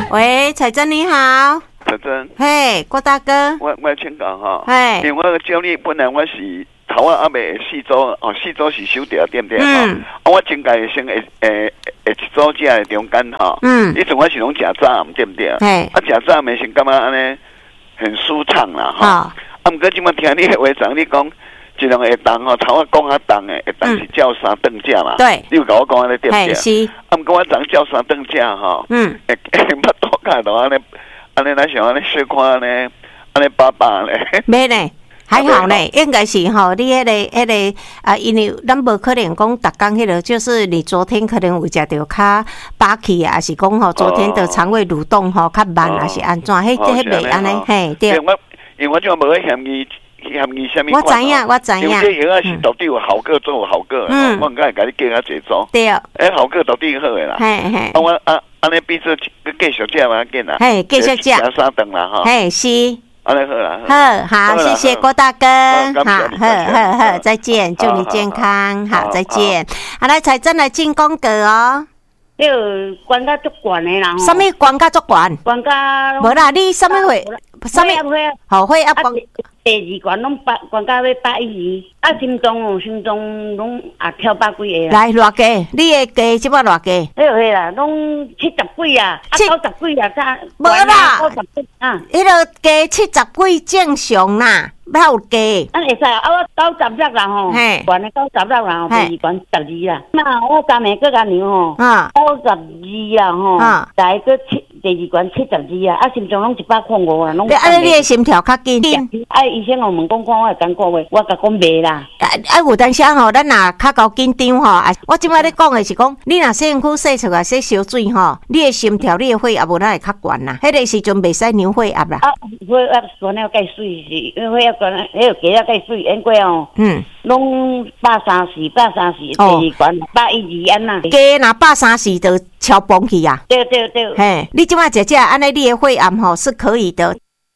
喂，彩珍你好。 彩珍， 嘿，郭大哥， 我请讲哈， 嘿， 因为我教你本来我是头啊还未四组哦，四组是收掉对不对？我前届先一组只的中间哈，以前我是拢食早对不对？ 嘿， 食早没先感觉安尼很舒畅啦哈。毋过即马听你的话讲，你讲一两个动吼，头我讲较动的，会动是叫三顿架嘛？ 对， 你有甲我讲安尼对不对？ 是。 毋过我讲叫三顿架吼，捌多看到安尼。安尼咱想安尼小看安尼爸爸咧， 没呢，还好呢，应该是吼，你迄个啊，因为咱无可能讲逐工迄个，就是你昨天可能有食着较饱气啊，还是讲吼昨天的肠胃蠕动吼较慢，还是安怎？迄袂安尼，嘿，对。 因为我就无去嫌伊什么。 我知影。 因为这药啊是到底有好个做有好个，我应该甲你加较济做。 对。 好个到底好诶啦。 嘿。 我安尼变做继续食嘛紧啦。 嘿，继续食。 食三顿啦哈。 嘿，是。 安尼好啦。 好，谢谢郭大哥。好，再见，祝你健康。好，再见。好，来彩珍来进功课哦。 迄个关较足悬诶啦。 什么关较足悬？ 关较。 无啦，你什么会？什么？好会啊！ 第二关拢关到要120，心脏拢跳百几个。 来偌低？你的低即摆偌低？ 迄啦，拢70几啊，90几啊， 无啦 ，90几啊。 迄个低70几正常啦，哪有低？ 会使啊，我96啦吼，关的96啦吼，第二关12啦。那我昨暝搁甲娘吼，92啦吼，再搁第二关72啊，心脏拢105啊，拢。 安尼你的心跳较紧。 医生我问讲我会感觉话，我甲讲袂啦。 有当时吼，咱若较高紧张吼，我即摆咧讲的是讲，你若洗身躯洗出来洗烧水吼，你的心跳、你的血压无咱会较悬啦。迄个时阵袂使量血压啦。 血压酸了介水是，因为血压悬，迄个加了介水，因过哦。拢134，第二关112安呐。 加若134就超崩去啊。 对。 嘿，你即摆食安尼，你的血压吼是可以的。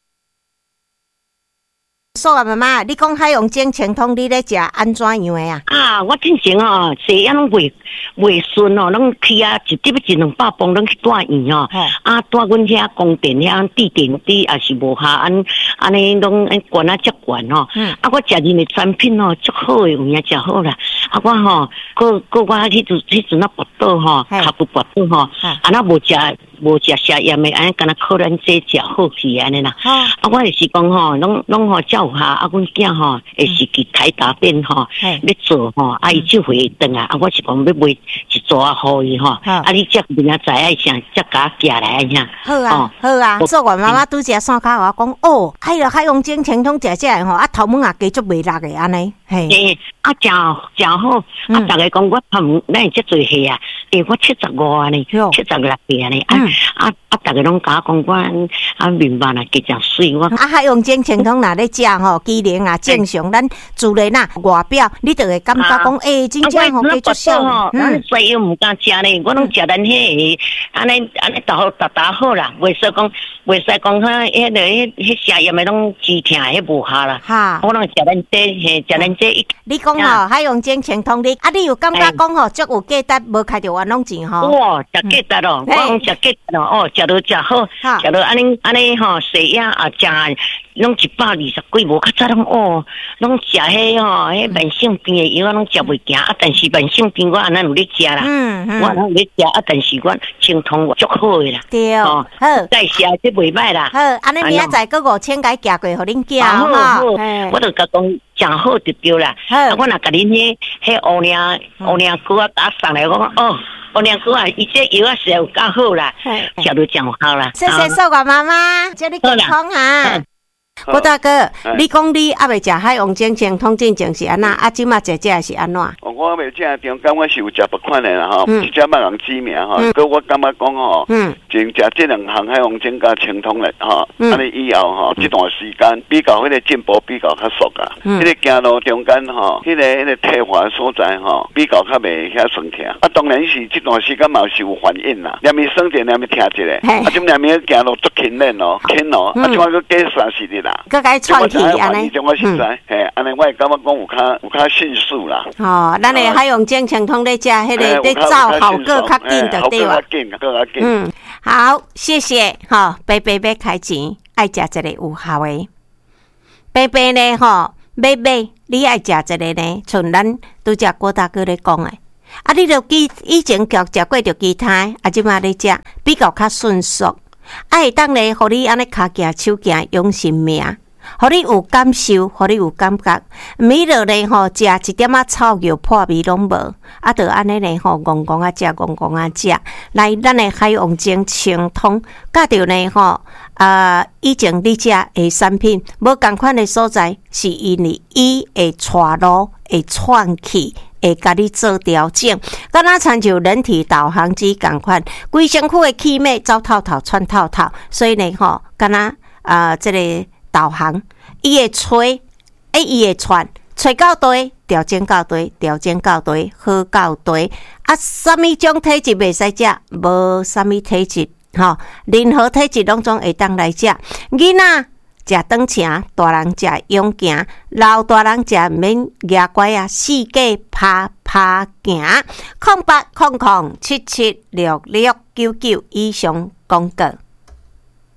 说啊，妈妈，你讲海洋精清通，你咧食安怎样的啊？ 我之前哦，细眼拢袂顺哦，拢去啊，一滴要100-200磅，拢去住院哦。住阮遐供电遐地点滴也是无下，安尼拢管啊足管哦。我食人的产品哦，足好诶，有影食好啦。我吼，我迄阵拔倒吼，脚不拔倒吼，那无食下盐的，安尼敢若靠咱这食好去安尼啦。我也是讲吼，拢吼照下，阮囝吼会是去台大便吼，要做吼，伊就会转啊。我是讲要买一组啊，互伊吼。你则明仔载爱啥，则甲寄来安样。 好啊。做我妈妈拄只山骹我讲哦，海洋精清通食的吼，头毛也加足袂落的安尼。嘿， 真好。逐个讲我咱遮做戏啊，我75安尼，76岁安尼。逐个拢甲我讲我面板啊，加水我。 海洋精清通若咧食吼，机能啊正常，咱自然啊外表，你就会感觉讲，真正吼加足少。 西药毋敢食咧，我拢食咱迄个，安尼达好啦，袂使讲迄下盐的拢止痛，迄无效啦。我拢食咱这， 你讲吼海洋精清通你有感觉讲吼，足有价值，无开着冤枉钱吼？ 哇，食价值咯，我讲食价值咯，食到食好，食到安尼吼，细眼啊食。拢120几，无较早拢食迄吼，迄慢性病的药拢食袂行，但是慢性病我安尼有咧食啦，我安尼有咧食，但是我精通我足好诶啦。 对，好， 再食这袂歹啦。 好，安尼明仔载个5000甲伊寄过，互恁囝好，我就甲讲真好就对啦。我若甲恁迄乌娘哥啊打上来，我讲乌娘哥啊，伊这药啊是有够好啦，食到真好啦。 谢谢寿光妈妈，祝你健康啊！郭大哥，你讲你还未食海洋精清通进前是安那？即马食是安怎？ 我未食中间我是有食别款的啦吼，一只捌人指名吼，佮我感觉讲吼，前食这两项海洋精加清通的吼，安尼以后吼，这段时间比较迄个进步比较较速啊，迄个行路中间吼，迄个退化所在吼，比较较袂遐酸痛。当然是这段时间嘛是有反应啦，连咪酸点连咪听一个，即连咪行路足勤练咯，勤咯，即我佮加30日啦。 佮该创起安尼， 我实在，安尼我会感觉讲有较迅速啦。 咱的海洋精清通咧食，迄个咧走好个较紧的对吧？ 更紧。 好，谢谢哈。伯伯要开钱，爱食一个有效的。伯伯呢哈，买你爱食一个呢，像咱拄则郭大哥咧讲的。啊，你着以前食过着其他，啊，即马咧食比较较迅速，会当咧，互你安尼骹行手行养生命。互你有感受，互你有感觉，每落咧吼食一点仔草药破味拢无，啊，着安尼咧吼，戆戆啊食，戆戆啊食，来咱的海洋精清通，甲着呢吼，以前你食的产品，无共款的所在，是因为伊会带路，会串起。会甲你做调整，敢若参照人体导航机共款，规身躯的气脉走透透、窜透透，所以呢吼，敢若这个导航，伊会吹，伊会窜，吹到对，调整到对，调整到对，好到对。啊，什么种体质袂使食？无什么体质，吼，任何体质拢总会当来食。囡仔食长程，大人食勇行，老大人食免牙乖啊，四界趴行。0800776699以上广告。